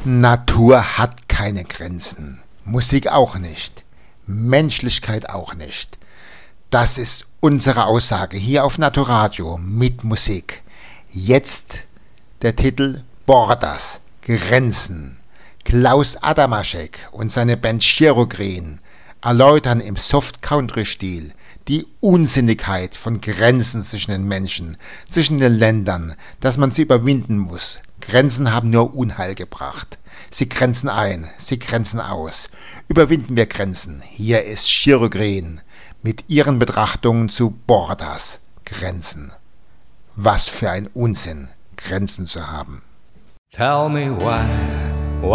Natur hat keine Grenzen, Musik auch nicht, Menschlichkeit auch nicht. Das ist unsere Aussage hier auf Naturadio mit Musik. Jetzt der Titel Borders, Grenzen. Klaus Adamaschek und seine Band Chirogreen erläutern im Soft-Country-Stil die Unsinnigkeit von Grenzen zwischen den Menschen, zwischen den Ländern, dass man sie überwinden muss. Grenzen haben nur Unheil gebracht. Sie grenzen ein, sie grenzen aus. Überwinden wir Grenzen. Hier ist Chirogreen mit ihren Betrachtungen zu Borders, Grenzen. Was für ein Unsinn, Grenzen zu haben. Tell me why